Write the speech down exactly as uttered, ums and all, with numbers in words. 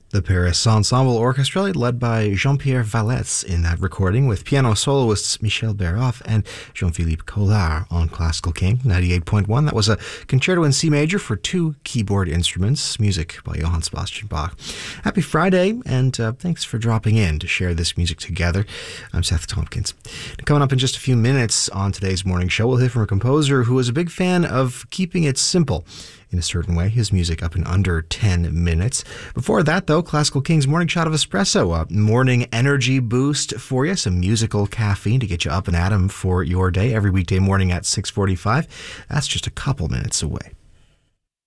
The Paris Ensemble Orchestra, led by Jean-Pierre Valette in that recording, with piano soloists Michel Béroff and Jean-Philippe Collard on Classical King ninety-eight point one. That was a concerto in C major for two keyboard instruments, music by Johann Sebastian Bach. Happy Friday, and uh, thanks for dropping in to share this music together. I'm Seth Tompkins. Coming up in just a few minutes on today's morning show, we'll hear from a composer who is a big fan of keeping it simple in a certain way, his music up in under ten minutes. Before that, though, Classical King's Morning Shot of Espresso, a morning energy boost for you, some musical caffeine to get you up and at 'em for your day every weekday morning at six forty-five. That's just a couple minutes away.